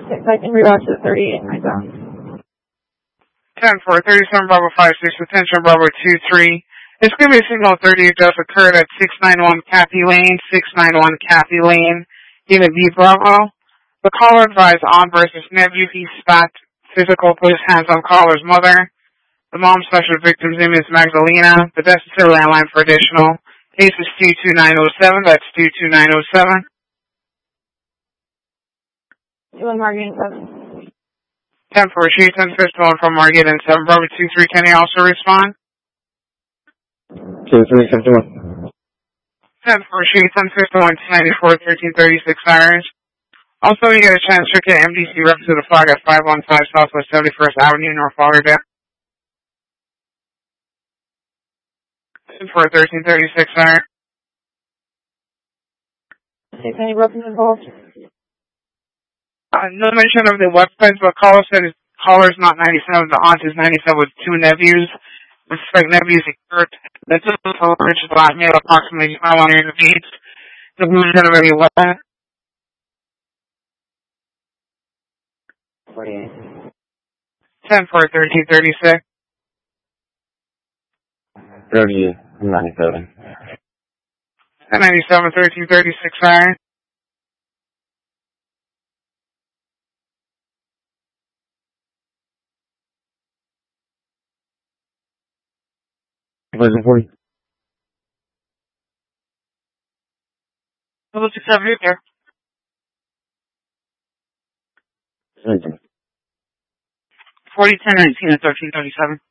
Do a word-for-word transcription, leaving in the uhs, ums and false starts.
I can reroute to thirty-eight nine zone. ten four, thirty-seven Bravo five six, attention Bravo two three. It's going to be a single thirty just occurred at six nine one Kathy Lane, six nine one Kathy Lane, Unit B Bravo. The caller advised on versus nephew. He spat physical, put his hands on caller's mother. The mom slash the victim's name is Magdalena. The best is landline for additional. Case is two two nine zero seven. That's two two nine zero seven. You and Margaret seven. ten four, she ten fifth one from Margaret and seven Bravo two three. Can he also respond? two three fifty-one. ten four, she ten fifth one, ninety-four, thirteen thirty-six hours. Also, you get a chance to get M D C rep to the flag at five one five Southwest seventy-first Avenue, North Lauderdale. For thirteen thirty-six hours. Is any weapons involved? Uh, no mention of the weapons, but caller said his caller's not ninety-seven. The aunt is ninety-seven with two nephews. The suspect nephews is hurt. The total is black male, approximately twenty-one years of age. The blue generating weapon. forty-eight. ten four, thirteen thirty-six. thirty, ninety-seven. ten ninety-seven, thirteen thirty-six hours. Version forty. Level six seven here. Version. forty, ten nineteen, and thirteen thirty-seven.